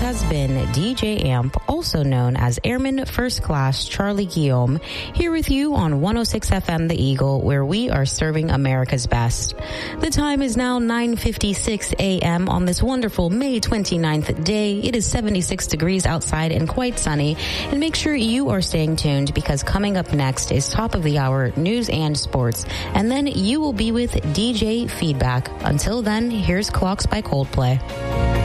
has been DJ Amp, also known as Airman First Class Charlie Guillaume, here with you on 106 FM The Eagle, where we are serving America's best. The time is now 9:56 a.m. on this wonderful May 29th day. It is 76 degrees outside and quite sunny. And make sure you are staying tuned, because coming up next is top of the hour news and sports. And then you will be with DJ Feedback. Until then, here's Clocks by Coldplay.